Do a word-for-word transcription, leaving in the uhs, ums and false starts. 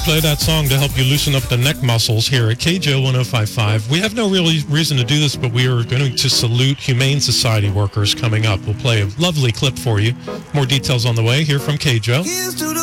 play that song to help you loosen up the neck muscles here at K J O one oh five point five. We have no real reason to do this, but we are going to salute Humane Society workers coming up. We'll play a lovely clip for you. More details on the way here from K J O.